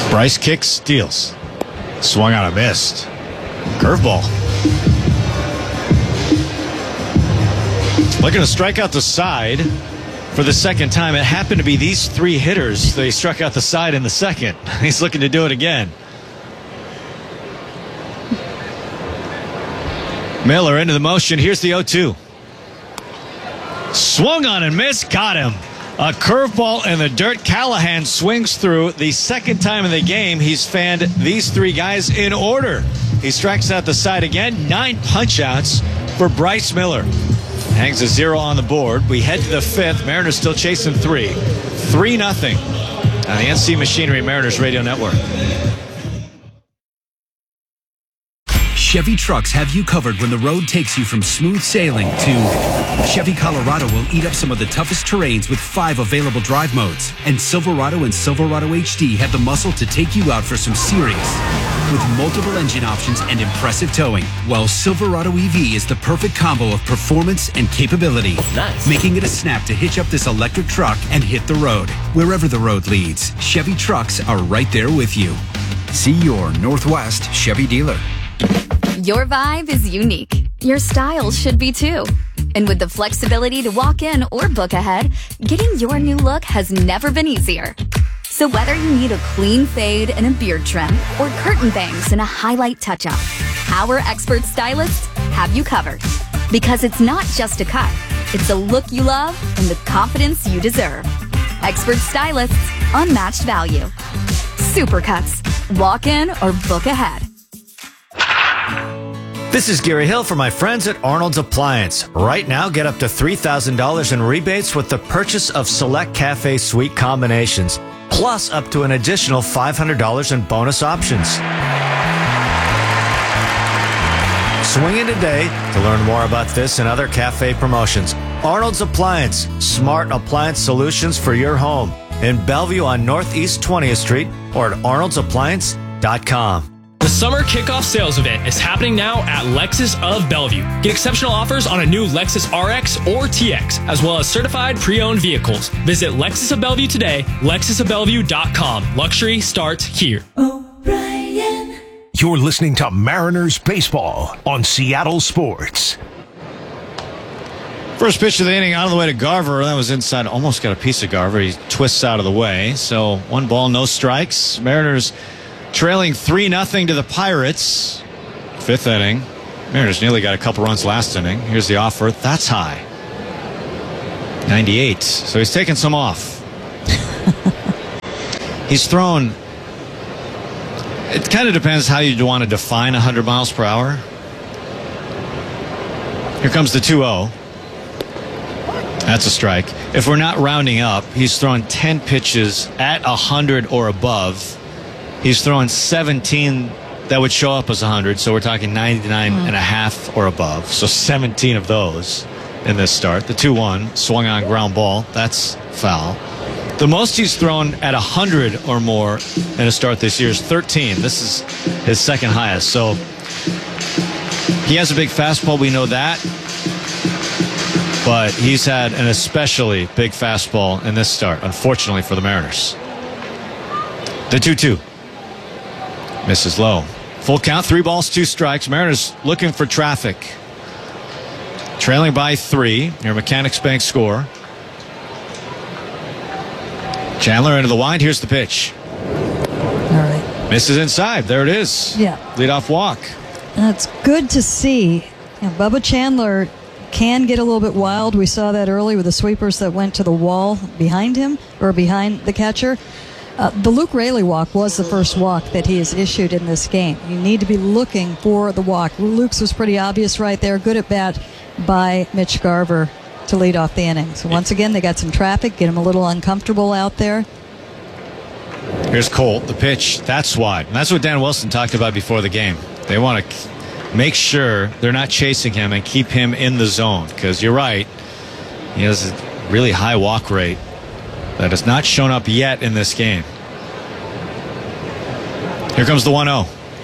Bryce kicks, steals. Swung on a missed. Curveball. Looking to strike out the side for the second time. It happened to be these three hitters. They struck out the side in the second. He's looking to do it again. Miller into the motion. Here's the 0-2. Swung on and missed. Got him. A curveball in the dirt. Callahan swings through. The second time in the game, he's fanned these three guys in order. He strikes out the side again. 9 punch-outs for Bryce Miller. Hangs a 0 on the board. We head to the 5th. Mariners still chasing 3. 3-0 on the NC Machinery Mariners Radio Network. Chevy trucks have you covered when the road takes you from smooth sailing to Chevy Colorado will eat up some of the toughest terrains with 5 available drive modes. And Silverado and Silverado HD have the muscle to take you out for some serious with multiple engine options and impressive towing. While Silverado EV is the perfect combo of performance and capability. Nice. Making it a snap to hitch up this electric truck and hit the road. Wherever the road leads, Chevy trucks are right there with you. See your Northwest Chevy dealer. Your vibe is unique. Your style should be too. And with the flexibility to walk in or book ahead, getting your new look has never been easier. So whether you need a clean fade and a beard trim or curtain bangs and a highlight touch-up, our expert stylists have you covered. Because it's not just a cut, it's a look you love and the confidence you deserve. Expert stylists, unmatched value. Supercuts. Walk in or book ahead. This is Gary Hill for my friends at Arnold's Appliance. Right now, get up to $3,000 in rebates with the purchase of select cafe suite combinations, plus up to an additional $500 in bonus options. Swing in today to learn more about this and other cafe promotions. Arnold's Appliance, smart appliance solutions for your home. In Bellevue on Northeast 20th Street or at arnoldsappliance.com. The summer kickoff sales event is happening now at Lexus of Bellevue. Get exceptional offers on a new Lexus RX or TX, as well as certified pre-owned vehicles. Visit Lexus of Bellevue today, lexusofbellevue.com. Luxury starts here. O'Brien. You're listening to Mariners Baseball on Seattle Sports. First pitch of the inning out of the way to Garver. That was inside. Almost got a piece of Garver. He twists out of the way. So 1 ball, no strikes. Mariners trailing 3-0 to the Pirates. 5th inning. Mariners nearly got a couple runs last inning. Here's the offer. That's high. 98. So he's taking some off. He's thrown. It kind of depends how you want to define 100 miles per hour. Here comes the 2-0. That's a strike. If we're not rounding up, he's thrown 10 pitches at 100 or above. He's throwing 17 that would show up as 100, so we're talking 99 and a half or above. So 17 of those in this start. The 2-1 swung on ground ball. That's foul. The most he's thrown at 100 or more in a start this year is 13. This is his second highest. So he has a big fastball. We know that. But he's had an especially big fastball in this start, unfortunately for the Mariners. The 2-2. Misses low. Full count, 3 balls, 2 strikes. Mariners looking for traffic. Trailing by 3. Your Mechanics Bank score. Chandler into the wind. Here's the pitch. All right. Misses inside. There it is. Yeah. Leadoff walk. That's good to see. Bubba Chandler can get a little bit wild. We saw that early with the sweepers that went to the wall behind him or behind the catcher. The Luke Raley walk was the first walk that he has issued in this game. You need to be looking for the walk. Luke's was pretty obvious right there. Good at bat by Mitch Garver to lead off the inning. So once again, they got some traffic, get him a little uncomfortable out there. Here's Colt, the pitch. That's wide. And that's what Dan Wilson talked about before the game. They want to make sure they're not chasing him and keep him in the zone. Because you're right, he has a really high walk rate that has not shown up yet in this game. Here comes the 1-0.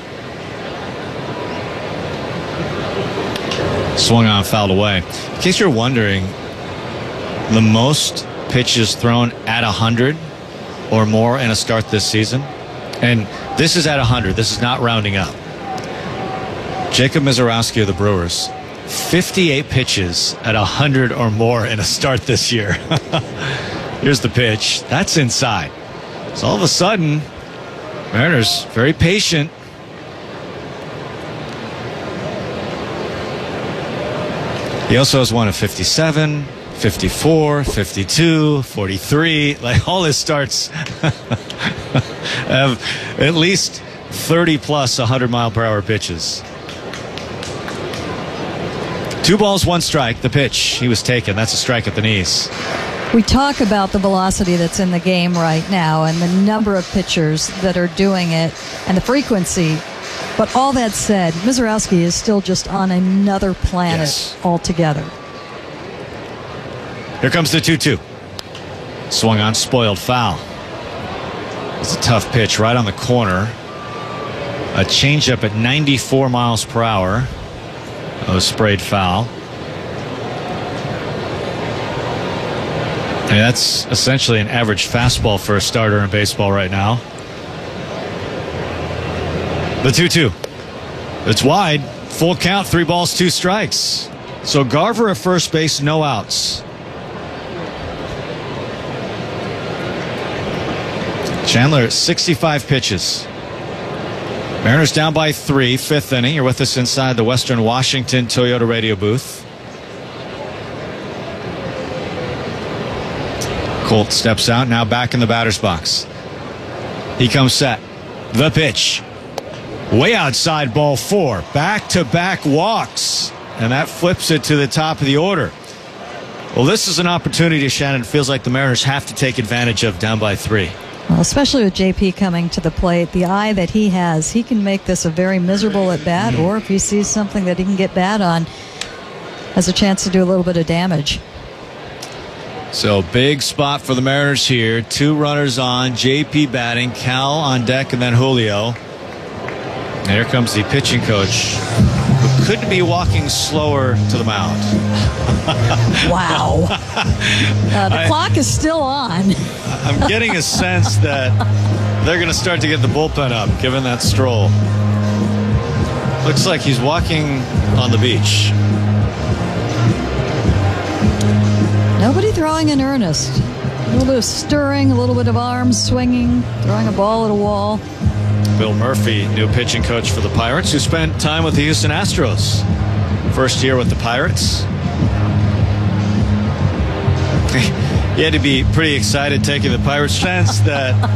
Swung on, fouled away. In case you're wondering, the most pitches thrown at 100 or more in a start this season, And this is at 100. This is not rounding up. Jacob Misiorowski of the Brewers, 58 pitches at 100 or more in a start this year. Here's the pitch. That's inside. So all of a sudden, Mariners very patient. He also has one of 57, 54, 52, 43. Like, all his starts have at least 30 plus 100-mile-per-hour pitches. 2 balls, 1 strike. The pitch, he was taken. That's a strike at the knees. We talk about the velocity that's in the game right now and the number of pitchers that are doing it and the frequency. But all that said, Misiorowski is still just on another planet altogether. Here comes the 2-2. Swung on, spoiled foul. It's a tough pitch right on the corner. A changeup at 94 miles per hour. A sprayed foul. I mean, that's essentially an average fastball for a starter in baseball right now. The 2-2. It's wide. Full count, 3 balls, 2 strikes. So Garver at first base, no outs. Chandler at 65 pitches. Mariners down by 3, 5th inning. You're with us inside the Western Washington Toyota radio booth. Colt steps out, now back in the batter's box. He comes set. The pitch. Way outside, ball 4. Back-to-back walks. And that flips it to the top of the order. Well, this is an opportunity, Shannon. It feels like the Mariners have to take advantage of down by 3. Well, especially with JP coming to the plate, the eye that he has, he can make this a very miserable at bat, or if he sees something that he can get bad on, has a chance to do a little bit of damage. So big spot for the Mariners here. 2 runners on, JP batting, Cal on deck, and then Julio. And here comes the pitching coach, who could be walking slower to the mound. Wow. The clock is still on. I'm getting a sense that they're going to start to get the bullpen up, given that stroll. Looks like he's walking on the beach. Nobody throwing in earnest. A little bit of stirring, a little bit of arms swinging, throwing a ball at a wall. Bill Murphy, new pitching coach for the Pirates, who spent time with the Houston Astros. First year with the Pirates. He had to be pretty excited taking the Pirates' chance that